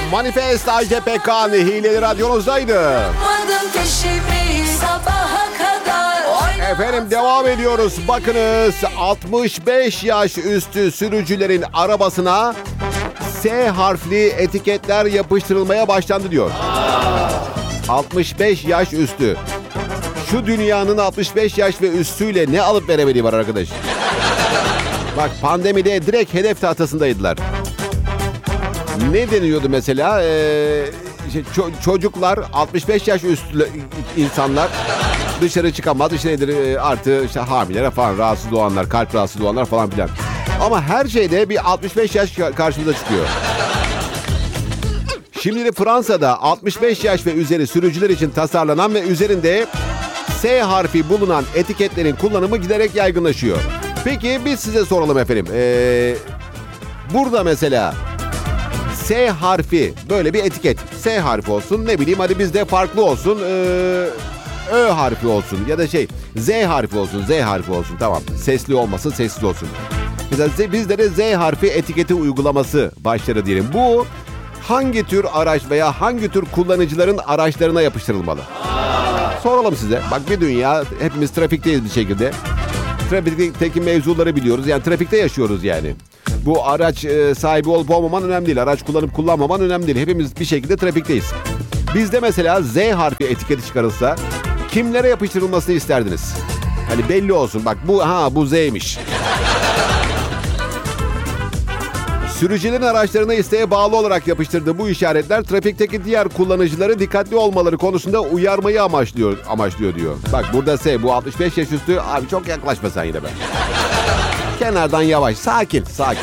Manifest Ajde Pekkan Hileli radyonuzdaydı. Efendim devam ediyoruz. Bakınız 65 yaş üstü sürücülerin arabasına S harfli etiketler yapıştırılmaya başlandı diyor. 65 yaş üstü. Şu dünyanın 65 yaş ve üstüyle ne alıp veremediği var arkadaş. Bak pandemide direkt hedef tahtasındaydılar. Ne deniyordu mesela? Çocuklar 65 yaş üstü insanlar dışarı çıkamaz. İşte nedir artı işte hamilelere falan rahatsız olanlar, kalp rahatsız olanlar falan filan. Ama her şeyde bir 65 yaş karşımıza çıkıyor. Şimdi de Fransa'da 65 yaş ve üzeri sürücüler için tasarlanan ve üzerinde S harfi bulunan etiketlerin kullanımı giderek yaygınlaşıyor. Peki biz size soralım efendim. Burada mesela S harfi böyle bir etiket. S harfi olsun ne bileyim hadi bizde farklı olsun. Ö harfi olsun ya da Z harfi olsun. Z harfi olsun tamam. Sesli olmasın sessiz olsun. Mesela bizde de Z harfi etiketi uygulaması başladı diyelim. Bu hangi tür araç veya hangi tür kullanıcıların araçlarına yapıştırılmalı? Soralım size. Bak bir dünya hepimiz trafikteyiz bir şekilde. Trafikteki mevzuları biliyoruz. Yani trafikte yaşıyoruz yani. Bu araç sahibi olup olmaman önemli değil. Araç kullanıp kullanmaman önemli değil. Hepimiz bir şekilde trafikteyiz. Bizde mesela Z harfi etiketi çıkarılsa kimlere yapıştırılmasını isterdiniz? Hani belli olsun. Bak bu Z'ymiş. Sürücülerin araçlarına isteğe bağlı olarak yapıştırdığı bu işaretler trafikteki diğer kullanıcıları dikkatli olmaları konusunda uyarmayı amaçlıyor diyor. Bak burada S bu 65 yaş üstü abi çok yaklaşma sen yine be. Kenardan yavaş sakin.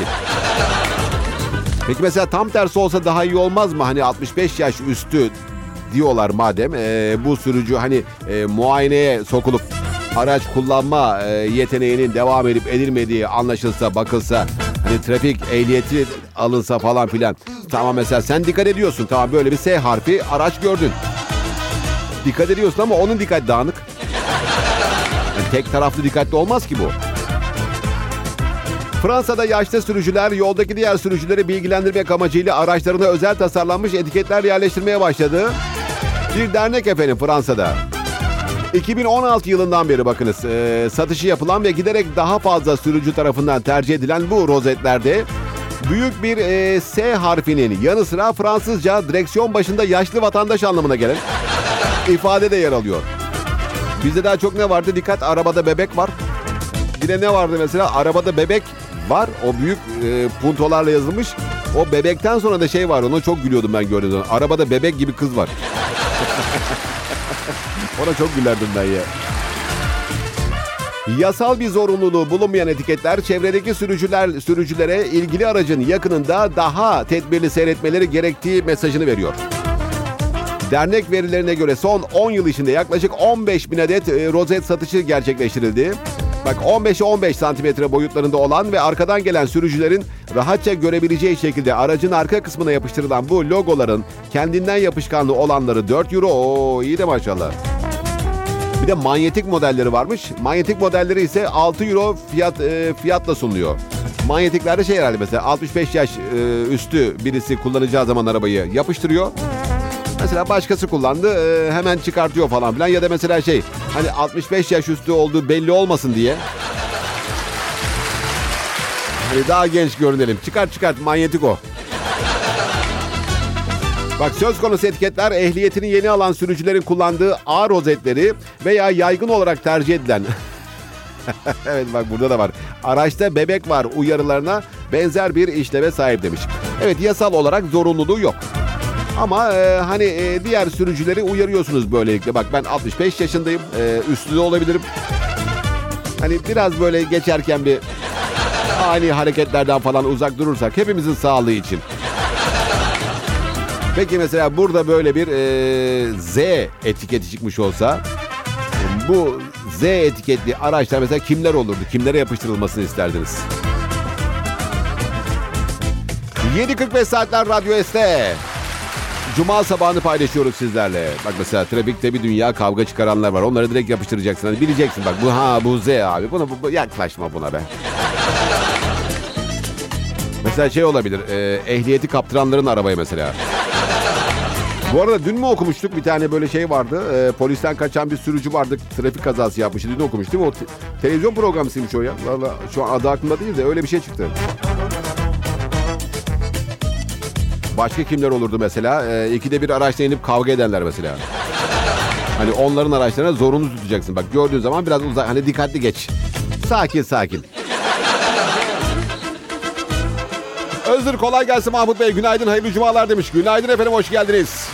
Peki mesela tam tersi olsa daha iyi olmaz mı? Hani 65 yaş üstü diyorlar madem bu sürücü hani muayeneye sokulup araç kullanma yeteneğinin devam edip edilmediği anlaşılsa bakılsa hani trafik ehliyeti alınsa falan filan. Tamam mesela sen dikkat ediyorsun. Tamam böyle bir S harfi araç gördün. Dikkat ediyorsun ama onun dikkat dağınık. Yani tek taraflı dikkatli olmaz ki bu. Fransa'da yaşlı sürücüler yoldaki diğer sürücüleri bilgilendirmek amacıyla araçlarına özel tasarlanmış etiketler yerleştirmeye başladı. Bir dernek efendim Fransa'da. 2016 yılından beri bakınız satışı yapılan ve giderek daha fazla sürücü tarafından tercih edilen bu rozetlerde büyük bir S harfinin yanı sıra Fransızca direksiyon başında yaşlı vatandaş anlamına gelen ifade de yer alıyor. Bizde daha çok ne vardı? Dikkat arabada bebek var. Bir de ne vardı mesela? Arabada bebek var. O büyük puntolarla yazılmış. O bebekten sonra da var. Ona çok gülüyordum ben gördüğüm zaman. Arabada bebek gibi kız var. Ona çok gülerdim ben ya. Yasal bir zorunluluğu bulunmayan etiketler çevredeki sürücülere ilgili aracın yakınında daha tedbirli seyretmeleri gerektiği mesajını veriyor. Dernek verilerine göre son 10 yıl içinde yaklaşık 15 bin adet rozet satışı gerçekleştirildi. Bak 15'e 15 santimetre boyutlarında olan ve arkadan gelen sürücülerin rahatça görebileceği şekilde aracın arka kısmına yapıştırılan bu logoların kendinden yapışkanlı olanları 4 euro. Oo, iyi de maşallah. Bir de manyetik modelleri varmış. Manyetik modelleri ise 6 euro fiyatla sunuluyor. Manyetiklerde herhalde mesela 65 yaş üstü birisi kullanacağı zaman arabayı yapıştırıyor. Mesela başkası kullandı hemen çıkartıyor falan filan ya da mesela hani 65 yaş üstü olduğu belli olmasın diye. Hani daha genç görünelim. Çıkart manyetik o. Bak söz konusu etiketler ehliyetini yeni alan sürücülerin kullandığı A rozetleri veya yaygın olarak tercih edilen evet bak burada da var. Araçta bebek var uyarılarına benzer bir işleve sahip demiş. Evet yasal olarak zorunluluğu yok. Ama diğer sürücüleri uyarıyorsunuz böylelikle. Bak ben 65 yaşındayım. Üstü de olabilirim. Hani biraz böyle geçerken bir ani hareketlerden falan uzak durursak hepimizin sağlığı için. Peki mesela burada böyle bir Z etiketi çıkmış olsa bu Z etiketli araçlar mesela kimler olurdu? Kimlere yapıştırılmasını isterdiniz? 7.45 saatler Radyo S'te. Cuma sabahını paylaşıyoruz sizlerle. Bak mesela trafikte bir dünya kavga çıkaranlar var. Onları direkt yapıştıracaksın. Hani bileceksin bak bu Z abi. Bu yaklaşma buna be. Mesela olabilir. Ehliyeti kaptıranların arabaya mesela. Bu arada dün mü okumuştuk? Bir tane böyle şey vardı. Polisten kaçan bir sürücü vardı. Trafik kazası yapmıştı. Dün okumuştum. O televizyon programısıymış o ya. Vallahi şu an adı aklımda değil de öyle bir şey çıktı. Başka kimler olurdu mesela? İkide bir araçta inip kavga edenler mesela. Hani onların araçlarına zorunlu tutacaksın. Bak gördüğün zaman biraz uzak. Hani dikkatli geç. Sakin sakin. Özür kolay gelsin Mahmut Bey. Günaydın, hayırlı cumalar demiş. Günaydın efendim, hoş geldiniz.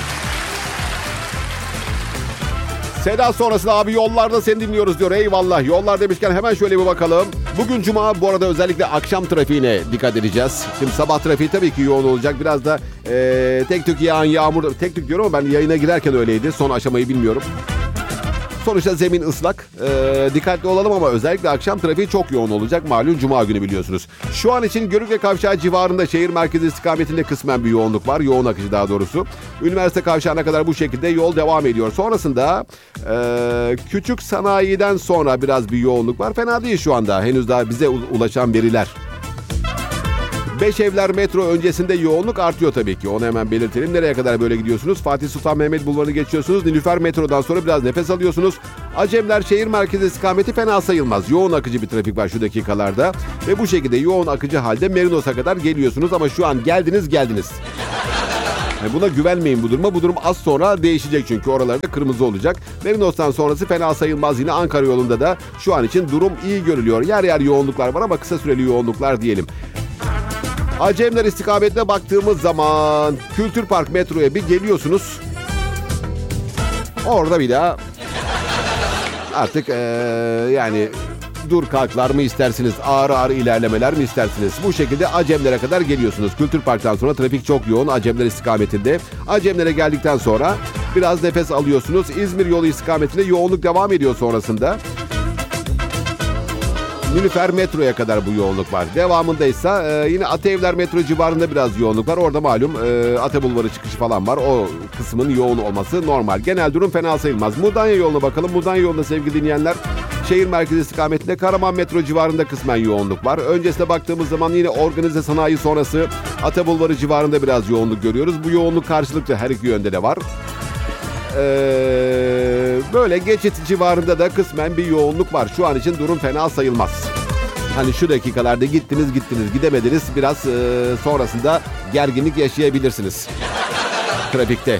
Seda sonrasında abi yollarda seni dinliyoruz diyor. Eyvallah. Yollar demişken hemen şöyle bir bakalım. Bugün cuma, bu arada özellikle akşam trafiğine dikkat edeceğiz. Şimdi sabah trafiği tabii ki yoğun olacak. Biraz da tek tük yağan yağmur. Tek tük diyorum ama ben yayına girerken öyleydi. Son aşamayı bilmiyorum. Sonuçta zemin ıslak. Dikkatli olalım ama özellikle akşam trafiği çok yoğun olacak. Malum cuma günü biliyorsunuz. Şu an için Görükle Kavşağı civarında şehir merkezi istikametinde kısmen bir yoğunluk var. Yoğun akıcı daha doğrusu. Üniversite Kavşağı'na kadar bu şekilde yol devam ediyor. Sonrasında küçük sanayiden sonra biraz bir yoğunluk var. Fena değil şu anda. Henüz daha bize ulaşan veriler. Beşevler metro öncesinde yoğunluk artıyor tabii ki. Onu hemen belirtelim. Nereye kadar böyle gidiyorsunuz? Fatih Sultan Mehmet Bulvarı'nı geçiyorsunuz. Nilüfer metrodan sonra biraz nefes alıyorsunuz. Acemler şehir merkezi istikameti fena sayılmaz. Yoğun akıcı bir trafik var şu dakikalarda. Ve bu şekilde yoğun akıcı halde Merinos'a kadar geliyorsunuz. Ama şu an geldiniz. Yani buna güvenmeyin bu duruma. Bu durum az sonra değişecek çünkü oralarda kırmızı olacak. Merinos'tan sonrası fena sayılmaz. Yine Ankara yolunda da şu an için durum iyi görülüyor. Yer yer yoğunluklar var ama kısa süreli yoğunluklar diyelim. Acemler istikametine baktığımız zaman Kültür Park metroya bir geliyorsunuz. Orada bir daha artık yani dur kalklar mı istersiniz, ağır ağır ilerlemeler mi istersiniz? Bu şekilde Acemlere kadar geliyorsunuz. Kültür Park'tan sonra trafik çok yoğun Acemler istikametinde. Acemlere geldikten sonra biraz nefes alıyorsunuz. İzmir yolu istikametinde yoğunluk devam ediyor sonrasında. Nilüfer metroya kadar bu yoğunluk var. Devamındaysa yine Ataevler metro civarında biraz yoğunluk var. Orada malum Ata Bulvarı çıkışı falan var. O kısmın yoğun olması normal. Genel durum fena sayılmaz. Mudanya yoluna bakalım. Mudanya yolunda sevgili dinleyenler şehir merkezi istikametinde Karaman metro civarında kısmen yoğunluk var. Öncesine baktığımız zaman yine organize sanayi sonrası Ata Bulvarı civarında biraz yoğunluk görüyoruz. Bu yoğunluk karşılıklı her iki yönde de var. Böyle geçit civarında da kısmen bir yoğunluk var. Şu an için durum fena sayılmaz. Hani şu dakikalarda gittiniz gidemediniz. Biraz sonrasında gerginlik yaşayabilirsiniz. Trafikte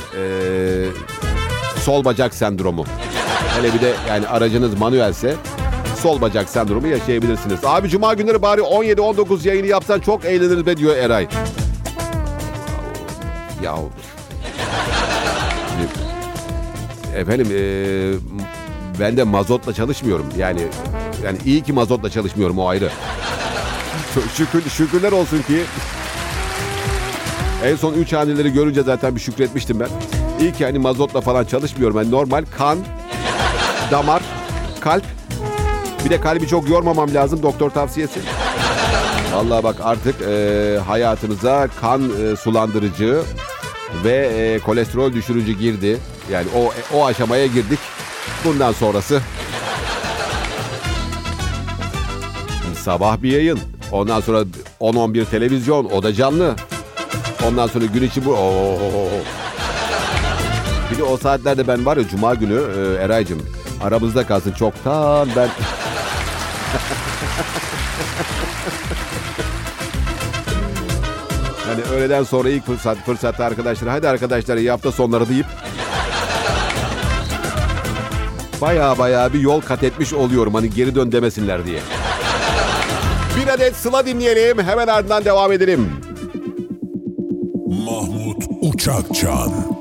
sol bacak sendromu. Hele bir de yani aracınız manuelse sol bacak sendromu yaşayabilirsiniz. Abi cuma günleri bari 17-19 yayını yapsan çok eğleniriz be diyor Eray. Ya efendim ben de mazotla çalışmıyorum. Yani iyi ki mazotla çalışmıyorum, o ayrı. Şükürler olsun ki en son 3 haneleri görünce zaten bir şükretmiştim ben. İyi ki hani mazotla falan çalışmıyorum. Yani normal kan, damar, kalp. Bir de kalbi çok yormamam lazım, doktor tavsiyesi. Vallahi bak artık hayatınıza kan sulandırıcı ve kolesterol düşürücü girdi. Yani o aşamaya girdik. Bundan sonrası sabah bir yayın. Ondan sonra 10-11 televizyon. O da canlı. Ondan sonra gün içi bu. Bir de o saatlerde ben var ya cuma günü Eray'cığım aramızda kalsın çoktan ben... Hani öğleden sonra ilk fırsatta arkadaşlar hadi arkadaşlar iyi hafta sonları deyip baya bir yol kat etmiş oluyorum. Hani geri dön demesinler diye. Bir adet Sıla dinleyelim. Hemen ardından devam edelim. Mahmut Uçakcan.